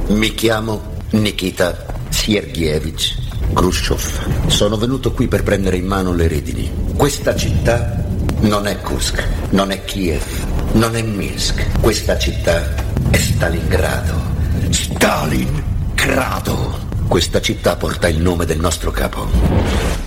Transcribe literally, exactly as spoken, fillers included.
Mi chiamo Nikita Sergeyevich Khrushchev. Sono venuto qui per prendere in mano le redini. Questa città non è Kursk, non è Kiev, non è Minsk. Questa città è Stalingrado. Stalingrado. Questa città porta il nome del nostro capo.